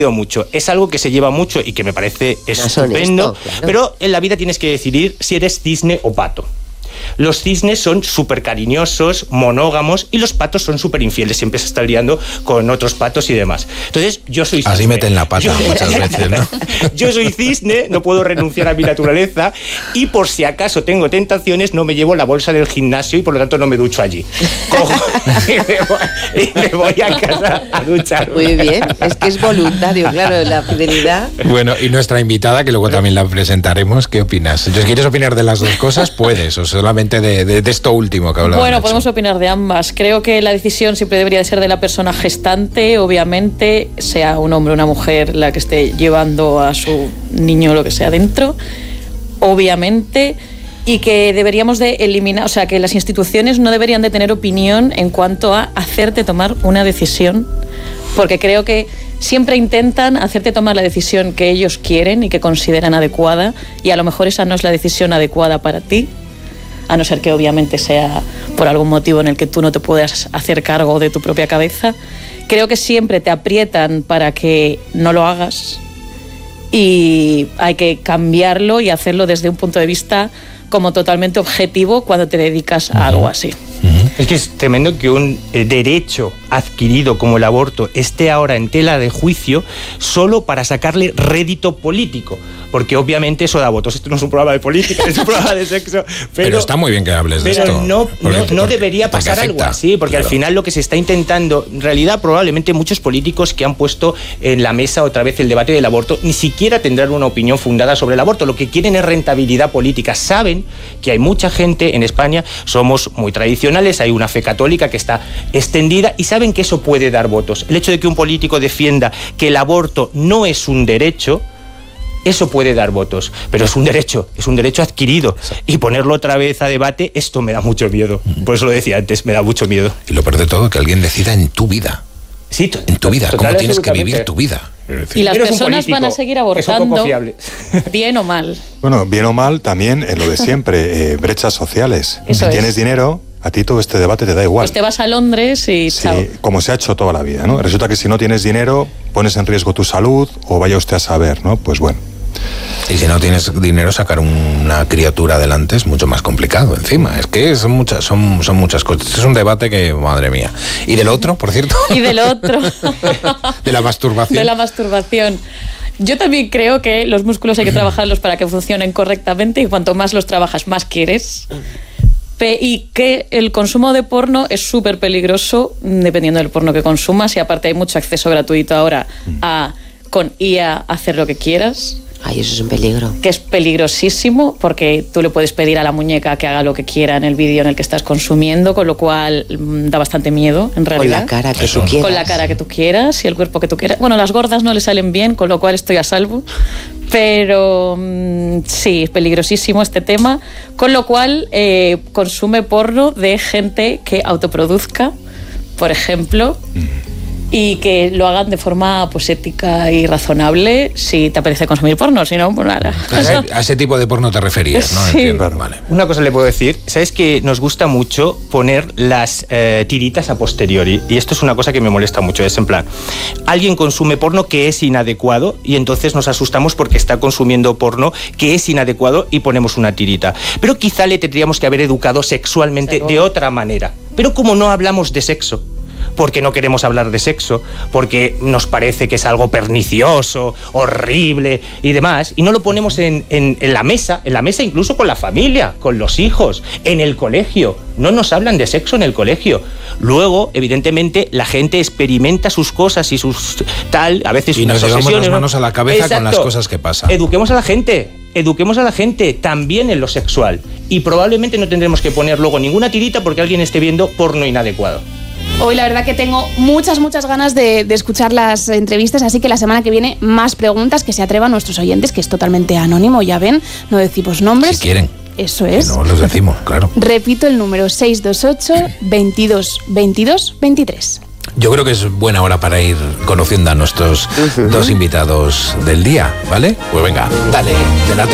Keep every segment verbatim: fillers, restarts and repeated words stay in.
mucho. Es algo que se lleva mucho y que me parece estupendo, honesto, claro. Pero en la vida tienes que decidir si eres cisne o pato. Los cisnes son súper cariñosos, monógamos, y los patos son súper infieles, siempre se están liando con otros patos y demás. Entonces, yo soy cisne. Así meten la pata yo, muchas veces, ¿no? Yo soy cisne, no puedo renunciar a mi naturaleza, y por si acaso tengo tentaciones, no me llevo la bolsa del gimnasio y por lo tanto no me ducho allí. Cojo y me voy, y me voy a casa a duchar. Muy bien, es que es voluntario, claro, la fidelidad. Bueno, y nuestra invitada, que luego también la presentaremos, ¿qué opinas? Si quieres opinar de las dos cosas, puedes, o solamente de, de, de esto último que hablaba. Bueno, Nacho. Podemos opinar de ambas. Creo que la decisión siempre debería de ser de la persona gestante, obviamente, sea un hombre o una mujer la que esté llevando a su niño o lo que sea dentro, obviamente, y que deberíamos de eliminar, o sea, que las instituciones no deberían de tener opinión en cuanto a hacerte tomar una decisión, porque creo que siempre intentan hacerte tomar la decisión que ellos quieren y que consideran adecuada, y a lo mejor esa no es la decisión adecuada para ti, a no ser que obviamente sea por algún motivo en el que tú no te puedas hacer cargo de tu propia cabeza. Creo que siempre te aprietan para que no lo hagas, y hay que cambiarlo y hacerlo desde un punto de vista como totalmente objetivo cuando te dedicas a algo así. Es que es tremendo que un derecho adquirido como el aborto esté ahora en tela de juicio solo para sacarle rédito político, porque obviamente eso da votos. Esto no es un programa de política, es un programa de sexo. Pero, pero está muy bien que hables de pero esto. No, porque, no, no debería pasar algo así, porque claro, al final lo que se está intentando, en realidad probablemente muchos políticos que han puesto en la mesa otra vez el debate del aborto ni siquiera tendrán una opinión fundada sobre el aborto. Lo que quieren es rentabilidad política. Saben que hay mucha gente en España, somos muy tradicionales, hay una fe católica que está extendida y saben que eso puede dar votos. El hecho de que un político defienda que el aborto no es un derecho, eso puede dar votos, pero es un derecho, es un derecho adquirido, y ponerlo otra vez a debate, esto me da mucho miedo. Por eso lo decía antes, me da mucho miedo. Y lo peor de todo, que alguien decida en tu vida. Sí, to- en tu vida, total, cómo tienes que vivir tu vida. Y las personas van a seguir abortando, bien o mal. Bueno, bien o mal también en lo de siempre, eh, brechas sociales. Eso si es. tienes dinero, a ti todo este debate te da igual. Pues te vas a Londres y sí, chao. Como se ha hecho toda la vida, ¿no? Resulta que si no tienes dinero, pones en riesgo tu salud, o vaya usted a saber, ¿no? Pues bueno. Y si no tienes dinero, sacar una criatura adelante es mucho más complicado encima. Es que son muchas, son, son muchas cosas. Es un debate que, madre mía. ¿Y del otro, por cierto? Y del otro. De la masturbación. De la masturbación. Yo también creo que los músculos hay que trabajarlos para que funcionen correctamente, y cuanto más los trabajas, más quieres. Y que el consumo de porno es súper peligroso dependiendo del porno que consumas, y aparte hay mucho acceso gratuito ahora a, con I A, hacer lo que quieras. Ay, eso es un peligro. Que es peligrosísimo, porque tú le puedes pedir a la muñeca que haga lo que quiera en el vídeo en el que estás consumiendo, con lo cual mmm, da bastante miedo, en realidad. Con la cara que eso. tú quieras. Con la cara que tú quieras y el cuerpo que tú quieras. Bueno, las gordas no le salen bien, con lo cual estoy a salvo. Pero mmm, sí, es peligrosísimo este tema. Con lo cual, eh, consume porno de gente que autoproduzca, por ejemplo. Y que lo hagan de forma pues ética y razonable, si te apetece consumir porno, si no, pues nada. A ese, a ese tipo de porno te referías, ¿no? Sí. Entiendo, vale. Una cosa le puedo decir, ¿sabes que nos gusta mucho poner las eh, tiritas a posteriori? Y esto es una cosa que me molesta mucho, es en plan, alguien consume porno que es inadecuado y entonces nos asustamos porque está consumiendo porno que es inadecuado y ponemos una tirita. Pero quizá le tendríamos que haber educado sexualmente Seguro. de otra manera. Pero como no hablamos de sexo, porque no queremos hablar de sexo, porque nos parece que es algo pernicioso, horrible y demás, y no lo ponemos en, en, en la mesa, en la mesa incluso con la familia, con los hijos, en el colegio. No nos hablan de sexo en el colegio. Luego, evidentemente, la gente experimenta sus cosas y sus tal, a veces y nos llevamos las manos a la cabeza. Exacto. Con las cosas que pasan. Eduquemos a la gente. Eduquemos a la gente también en lo sexual. Y probablemente no tendremos que poner luego ninguna tirita porque alguien esté viendo porno inadecuado. Hoy la verdad que tengo muchas, muchas ganas de, de escuchar las entrevistas, así que la semana que viene más preguntas, que se atrevan nuestros oyentes, que es totalmente anónimo, ya ven, no decimos nombres. Si quieren. Eso es. Que no los decimos, claro. Repito el número, seis dos ocho, veintidós, veintidós, veintitrés. Yo creo que es buena hora para ir conociendo a nuestros uh-huh. dos invitados del día, ¿vale? Pues venga, dale, Renato.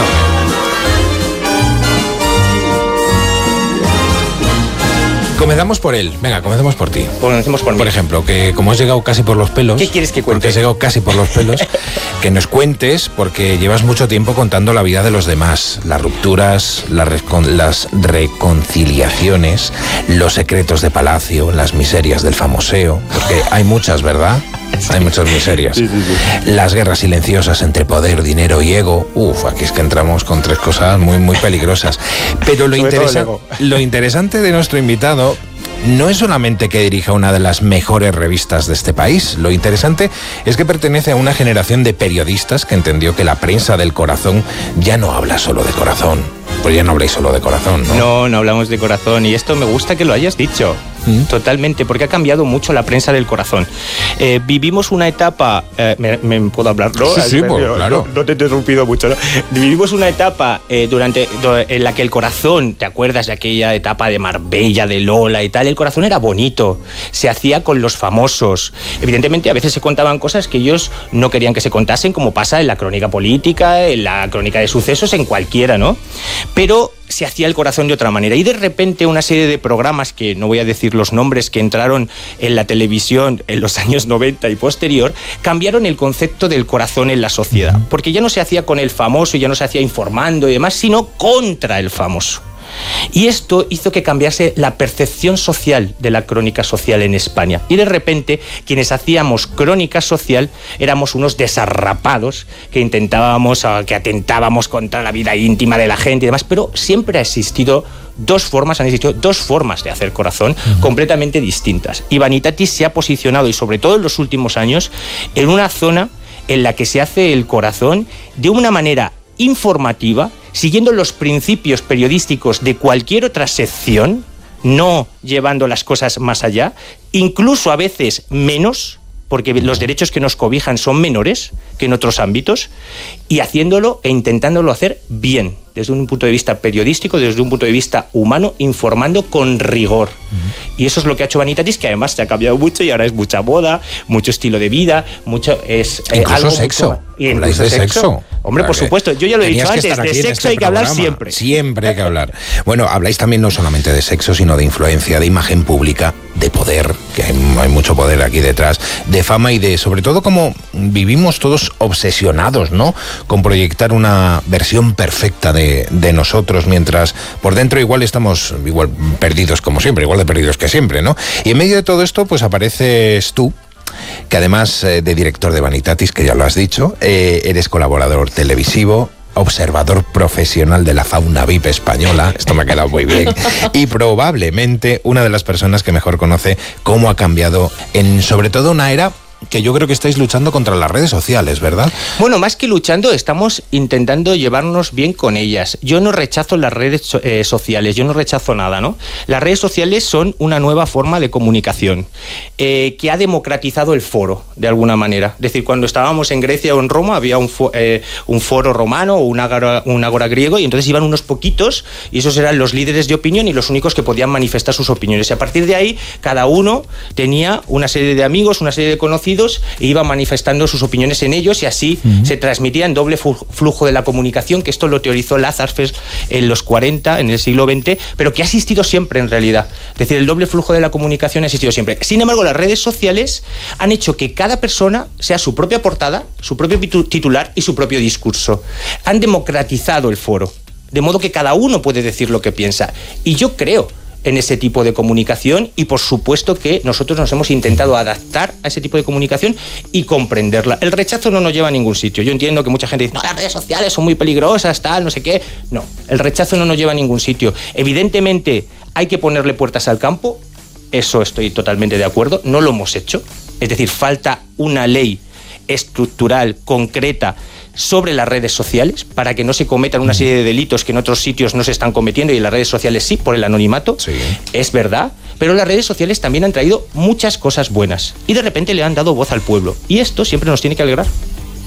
Comenzamos por él. Venga, comencemos por ti. Comencemos por mí. Por ejemplo, que como has llegado casi por los pelos... ¿Qué quieres que cuente? Porque has llegado casi por los pelos. Que nos cuentes, porque llevas mucho tiempo contando la vida de los demás. Las rupturas, las, recon- las reconciliaciones, los secretos de palacio, las miserias del famoseo. Porque hay muchas, ¿verdad? Sí. Hay muchas miserias. Sí, sí, sí. Las guerras silenciosas entre poder, dinero y ego. Uf, aquí es que entramos con tres cosas muy, muy peligrosas. Pero lo, interesa- lo interesante de nuestro invitado no es solamente que dirija una de las mejores revistas de este país. Lo interesante es que pertenece a una generación de periodistas que entendió que la prensa del corazón ya no habla solo de corazón. Pues ya no habláis solo de corazón, ¿no? No, no hablamos de corazón. Y esto me gusta que lo hayas dicho. ¿Mm? Totalmente, porque ha cambiado mucho la prensa del corazón. Eh, vivimos una etapa... Eh, me, me puedo hablar, ¿no? Sí, sí, pues, claro. No, no te he interrumpido mucho, ¿no? Vivimos una etapa eh, durante en la que el corazón, ¿te acuerdas de aquella etapa de Marbella, de Lola y tal? El corazón era bonito, se hacía con los famosos. Evidentemente, a veces se contaban cosas que ellos no querían que se contasen, como pasa en la crónica política, en la crónica de sucesos, en cualquiera, ¿no? Pero se hacía el corazón de otra manera. Y de repente una serie de programas, que no voy a decir los nombres, que entraron en la televisión en los años noventa y posterior, cambiaron el concepto del corazón en la sociedad. Porque ya no se hacía con el famoso, ya no se hacía informando y demás, sino contra el famoso. Y esto hizo que cambiase la percepción social de la crónica social en España. Y de repente, quienes hacíamos crónica social éramos unos desarrapados que intentábamos, que atentábamos contra la vida íntima de la gente y demás, pero siempre ha existido dos formas, han existido dos formas de hacer corazón uh-huh. completamente distintas. Y Vanitatis se ha posicionado, y sobre todo en los últimos años, en una zona en la que se hace el corazón de una manera informativa, siguiendo los principios periodísticos de cualquier otra sección, no llevando las cosas más allá, incluso a veces menos, porque los derechos que nos cobijan son menores que en otros ámbitos, y haciéndolo e intentándolo hacer bien, desde un punto de vista periodístico, desde un punto de vista humano, informando con rigor. Uh-huh. Y eso es lo que ha hecho Vanitatis, que además se ha cambiado mucho y ahora es mucha moda, mucho estilo de vida, mucho es eh, incluso algo sexo. Mucho, y incluso de sexo. sexo. Hombre, por supuesto, yo ya lo he dicho antes, de sexo este hay que programa. hablar siempre. Siempre hay que hablar. Bueno, habláis también no solamente de sexo, sino de influencia, de imagen pública, de poder, que hay, hay mucho poder aquí detrás, de fama y de, sobre todo, como vivimos todos obsesionados, ¿no?, con proyectar una versión perfecta de, de nosotros, mientras por dentro igual estamos igual perdidos como siempre, igual de perdidos que siempre, ¿no? Y en medio de todo esto, pues apareces tú, que además eh, de director de Vanitatis, que ya lo has dicho, eh, eres colaborador televisivo, observador profesional de la fauna V I P española, esto me ha quedado muy bien, y probablemente una de las personas que mejor conoce cómo ha cambiado en sobre todo una era que yo creo que estáis luchando contra las redes sociales, ¿verdad? Bueno, más que luchando, estamos intentando llevarnos bien con ellas. Yo no rechazo las redes eh, sociales, yo no rechazo nada, ¿no? Las redes sociales son una nueva forma de comunicación eh, que ha democratizado el foro, de alguna manera. Es decir, cuando estábamos en Grecia o en Roma, había un, fo- eh, un foro romano o un ágora, un ágora griego, y entonces iban unos poquitos, y esos eran los líderes de opinión y los únicos que podían manifestar sus opiniones. Y a partir de ahí, cada uno tenía una serie de amigos, una serie de conocidos, e iba manifestando sus opiniones en ellos, y así uh-huh. se transmitía en doble flujo de la comunicación, que esto lo teorizó Lazarus en los cuarenta, en el siglo veinte, pero que ha existido siempre en realidad. Es decir, el doble flujo de la comunicación ha existido siempre. Sin embargo, las redes sociales han hecho que cada persona sea su propia portada, su propio titular y su propio discurso. Han democratizado el foro, de modo que cada uno puede decir lo que piensa. Y yo creo en ese tipo de comunicación, y por supuesto que nosotros nos hemos intentado adaptar a ese tipo de comunicación y comprenderla. El rechazo no nos lleva a ningún sitio. Yo entiendo que mucha gente dice, no, las redes sociales son muy peligrosas, tal, no sé qué. No, el rechazo no nos lleva a ningún sitio. Evidentemente hay que ponerle puertas al campo, eso estoy totalmente de acuerdo, no lo hemos hecho. Es decir, falta una ley estructural, concreta, sobre las redes sociales, para que no se cometan una serie de delitos que en otros sitios no se están cometiendo y en las redes sociales sí, por el anonimato. Sí. Es verdad, pero las redes sociales también han traído muchas cosas buenas y de repente le han dado voz al pueblo, y esto siempre nos tiene que alegrar.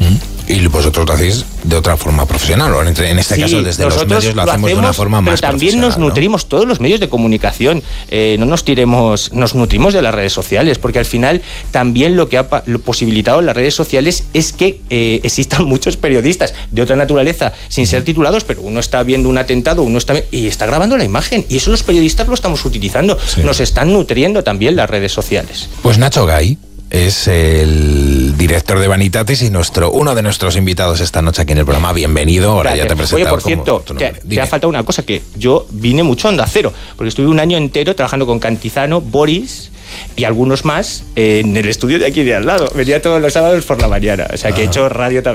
Y vosotros lo hacéis de otra forma profesional, o en este sí, caso desde los medios lo, lo hacemos de una forma más pero también nos nutrimos, ¿no? Todos los medios de comunicación, eh, no nos tiremos, nos nutrimos de las redes sociales, porque al final también lo que ha lo posibilitado las redes sociales es que eh, existan muchos periodistas de otra naturaleza, sin ser titulados, pero uno está viendo un atentado, uno está y está grabando la imagen, y eso los periodistas lo estamos utilizando, sí. Nos están nutriendo también las redes sociales. Pues Nacho Gay es el director de Vanitatis y nuestro uno de nuestros invitados esta noche aquí en el programa. Bienvenido, ahora Gracias. Ya te he presentado. Oye, por cierto, te, te ha faltado una cosa, que yo vine mucho a Onda Cero, porque estuve un año entero trabajando con Cantizano, Boris y algunos más eh, en el estudio de aquí de al lado. Venía todos los sábados por la mañana, o sea que Ajá. he hecho radio también.